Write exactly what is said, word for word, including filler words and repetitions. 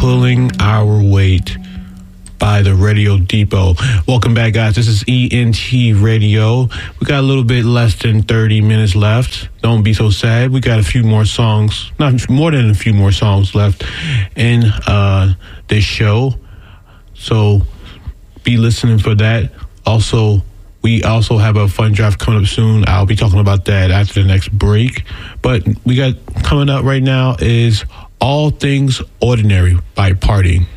Pulling Our Weight by the Radio Depot. Welcome back, guys. This is E N T Radio. We got a little bit less than thirty minutes left. Don't be so sad. We got a few more songs, not more than a few more songs left in uh, this show. So be listening for that. Also, we also have a fun drive coming up soon. I'll be talking about that after the next break. But we got coming up right now is All Things Ordinary by Party.